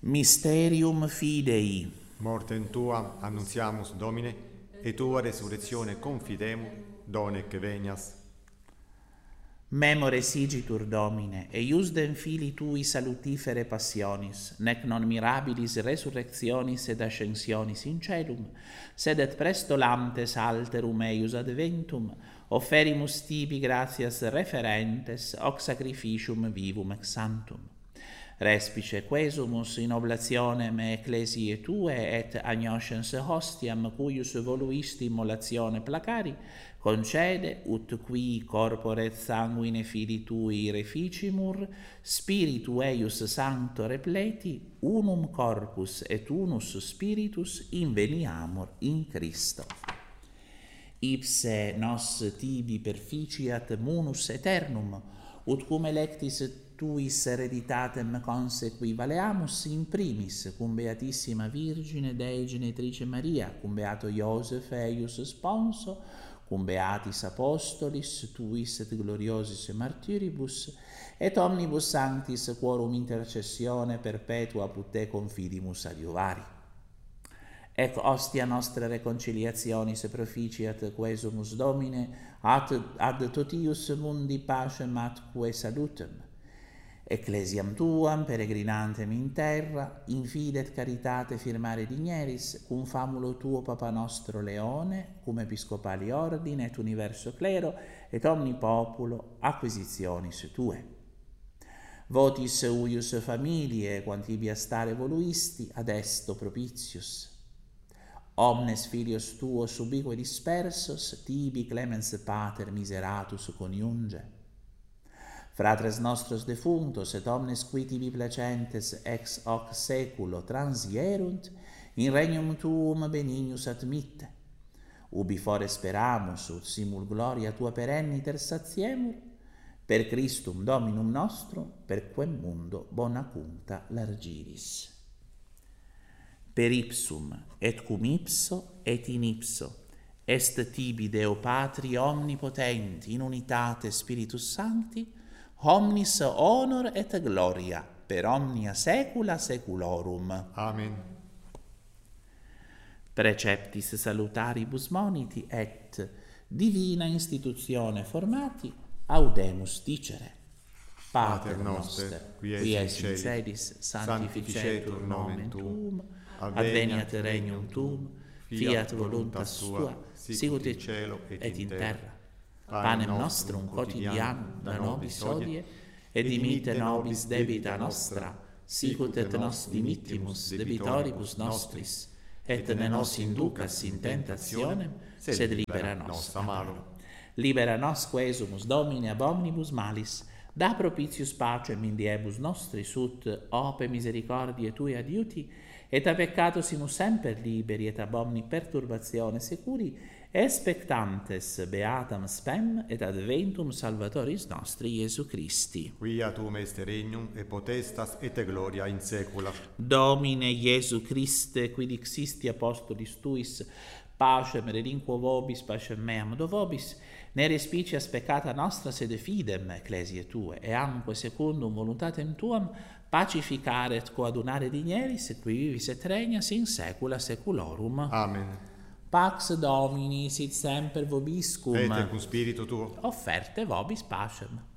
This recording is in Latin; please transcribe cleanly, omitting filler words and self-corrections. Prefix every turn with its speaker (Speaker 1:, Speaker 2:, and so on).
Speaker 1: Mysterium Fidei.
Speaker 2: Mortem Tuam annunziamus, Domine, et Tua resurrectione confidemur, donec venias.
Speaker 1: Memore sigitur, Domine, eiusdem Filii Tui salutifere passionis, nec non mirabilis resurrectionis ed ascensionis in celum, sed et presto lamptes alterum eius adventum, offerimus tibi gratias referentes, hoc sacrificium vivum ex santum. Respice quesumus in oblationem ecclesiae Tue et agnoscens hostiam cuius voluisti immolatione placari, concede ut qui corpore et sanguine Filii Tui reficimur, spiritu eius sancto repleti, unum corpus et unus spiritus inveniamur in Christo. Ipse nos tibi perficiat munus aeternum, ut cum electis Tuis hereditatem consequi valeamus in primis, cum Beatissima Virgine Dei Genetrice Maria, cum Beato Iosef eius sponso, cum Beatis Apostolis, Tuis et gloriosis martyribus, et omnibus sanctis quorum intercessione perpetua put te confidimus adiuvari. Ec ostia nostra reconciliationis proficiat quesumus, Domine, ad totius mundi pacem atque salutem. Ecclesiam Tuam, peregrinantem in terra, in fide et caritate firmare digneris, cum famulo Tuo Papa nostro Leone, cum episcopali ordine et universo clero, et omni populo acquisitionis Tue. Votis uius familiae, quantibi a stare voluisti, ad esto propitius. Omnes filios Tuos ubique dispersos, tibi clemens Pater miseratus coniunge. Fratres nostros defunctos et omnes qui tibi placentes ex hoc seculo transierunt, in regnum Tuum benignus admitte. Ubi fore speramus, ut simul gloria Tua perenniter satiemur, per Christum Dominum nostrum, per quem mundo bona cunta largiris. Per ipsum, et cum ipso, et in ipso, est tibi Deo Patri omnipotenti, in unitate Spiritus Sancti, omnis honor et gloria per omnia saecula saeculorum.
Speaker 2: Amen.
Speaker 1: Preceptis salutaribus moniti et divina institutione formati audemus dicere. Pater noster, qui es in celis, sanctificetur nomen Tuum, adveniat regnum Tuum, fiat voluntas Tua, sicut in cielo et in terra. Panem nostrum quotidianum da nobis hodie, et dimitte nobis debita nostra, sicut et nos dimittimus debitoribus nostris, et ne nos inducas in tentationem, sed libera nos a malo. Libera nos quesumus, Domine, ab omnibus malis, da propitius pacem in diebus nostris, ut ope misericordiae Tui adiuti, et a peccatosimus semper liberi, et ab omni perturbatione securi, expectantes beatam spem et adventum salvatoris nostri Iesu Christi.
Speaker 2: Quia Tuum est regnum et potestas et gloria in saecula.
Speaker 1: Domine Iesu Christe, quid dixisti apostolis Tuis, pacem relinquo vobis, pacem meam do vobis, ne respicias peccata nostra sed fidem ecclesiae Tue, e amque secundum voluntatem Tuam pacificaret coadunare digneris, et qui vivis et regnas in saecula saeculorum.
Speaker 2: Amen.
Speaker 1: Pax Domini sit semper vobiscum.
Speaker 2: Et cum spiritu tuo.
Speaker 1: Offerte vobis pacem.